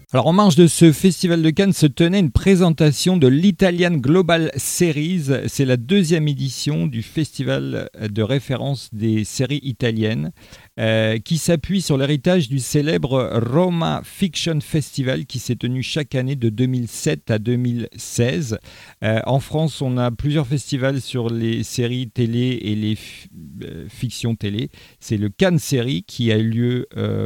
Alors en marge de ce festival de Cannes se tenait une présentation de l'Italian Global Series. C'est la deuxième édition du festival de référence des séries italiennes qui s'appuie sur l'héritage du célèbre Roma Fiction Festival qui s'est tenu chaque année de 2007 à 2016. En France, on a plusieurs festivals sur les séries télé et les fictions télé. C'est le Cannes Série qui a eu lieu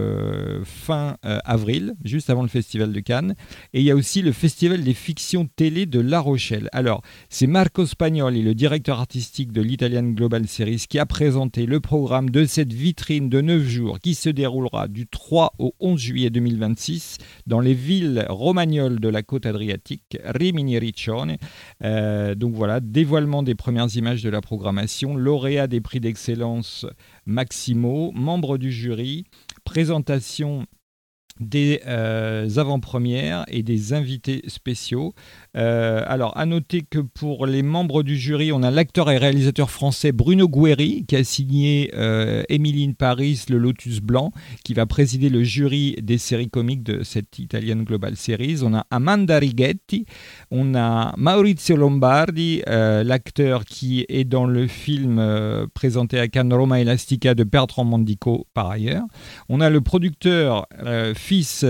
fin avril, juste avant le festival de Cannes, et il y a aussi le Festival des fictions télé de La Rochelle. Alors, c'est Marco Spagnoli, le directeur artistique de l'Italian Global Series, qui a présenté le programme de cette vitrine de 9 jours qui se déroulera du 3 au 11 juillet 2026 dans les villes romagnoles de la côte adriatique, Rimini et Riccione. Donc voilà, dévoilement des premières images de la programmation, lauréat des prix d'excellence maximaux, membres du jury, présentation des avant-premières et des invités spéciaux. Alors, à noter que pour les membres du jury, on a l'acteur et réalisateur français Bruno Guerri qui a signé Emily in Paris, Le Lotus Blanc, qui va présider le jury des séries comiques de cette Italian Global Series. On a Amanda Righetti, on a Maurizio Lombardi, l'acteur qui est dans le film présenté à Cannes Roma Elastica de Bertrand Mandico par ailleurs. On a le producteur fils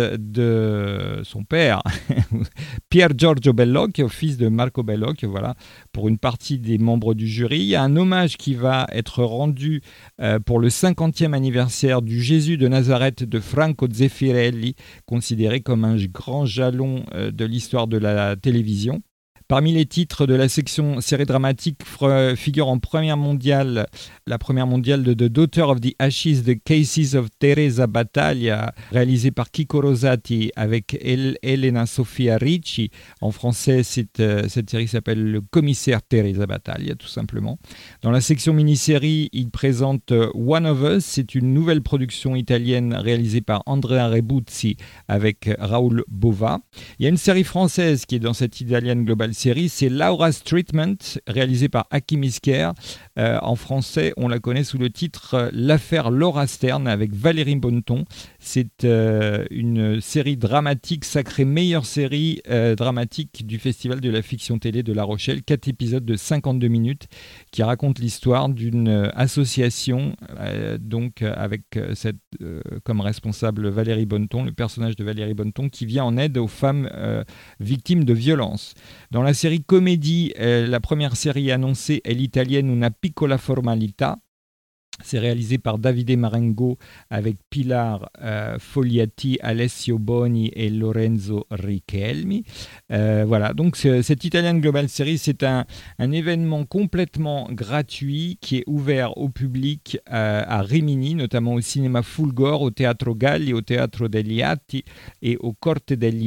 de son père, Pier Giorgio Bellocchio, fils de Marco Bellocchio, voilà, pour une partie des membres du jury. Il y a un hommage qui va être rendu pour le 50e anniversaire du Jésus de Nazareth de Franco Zeffirelli, considéré comme un grand jalon de l'histoire de la télévision. Parmi les titres de la section série dramatique figure en première mondiale, la première mondiale de The Daughter of the Ashes, The Cases of Teresa Battaglia, réalisée par Chico Rosati avec Elena Sofia Ricci. En français, cette série s'appelle Le commissaire Teresa Battaglia, tout simplement. Dans la section mini-série, il présente One of Us. C'est une nouvelle production italienne réalisée par Andrea Rebuzzi avec Raoul Bova. Il y a une série française qui est dans cette Italian Global Série, c'est Laura's Treatment, réalisée par Hakim Isker. En français, on la connaît sous le titre L'affaire Laura Stern avec Valérie Bonneton. C'est une série dramatique sacrée meilleure série dramatique du Festival de la fiction télé de La Rochelle. 4 épisodes de 52 minutes qui racontent l'histoire d'une association donc avec comme responsable Valérie Bonneton, le personnage de Valérie Bonneton qui vient en aide aux femmes victimes de violences. Dans la série comédie, la première série annoncée est l'italienne Una piccola formalità. C'est réalisé par Davide Marengo avec Pilar Fogliati, Alessio Boni et Lorenzo Richelmi. Voilà, donc cette Italian Global Series, c'est un événement complètement gratuit qui est ouvert au public à Rimini, notamment au cinéma Fulgor, au Teatro Galli, au Teatro degli Atti et au Corte degli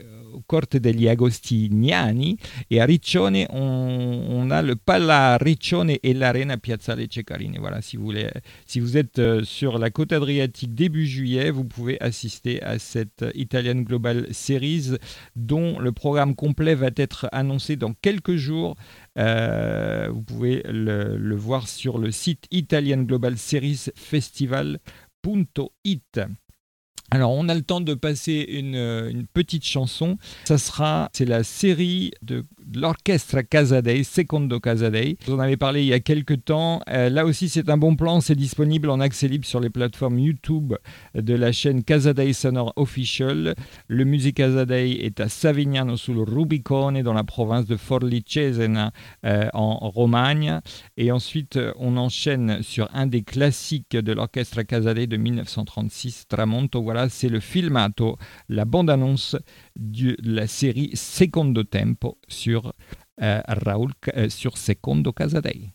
Agostiniani. Et à Riccione, on a le Pala Riccione et l'Arena Piazzale Ceccarini. Voilà, si vous êtes sur la côte adriatique début juillet, vous pouvez assister à cette Italian Global Series dont le programme complet va être annoncé dans quelques jours. Vous pouvez le voir sur le site Italian Global Series Festival.it. Alors, on a le temps de passer une petite chanson. C'est la série de l'Orchestra Casadei, Secondo Casadei. Vous en avez parlé il y a quelques temps. Là aussi, c'est un bon plan. C'est disponible en accès libre sur les plateformes YouTube de la chaîne Casadei Sonore Official. Le Musée Casadei est à Savignano sul Rubicone, dans la province de Forlì Cesena, en Romagne. Et ensuite, on enchaîne sur un des classiques de l'Orchestra Casadei de 1936, Tramonto. Voilà, c'est le filmato, la bande-annonce de la série Secondo Tempo sur Secondo Casadei.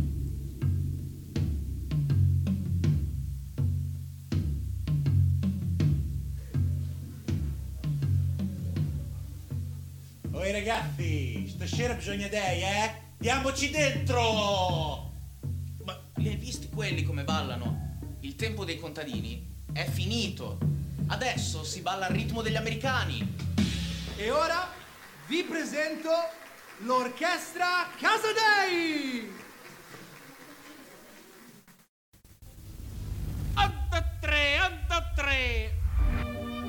Oi ragazzi, stasera bisogna dei, Diamoci dentro! Ma li hai visti quelli come ballano? Il tempo dei contadini è finito. Adesso si balla al ritmo degli americani. E ora vi presento l'Orchestra Casadei!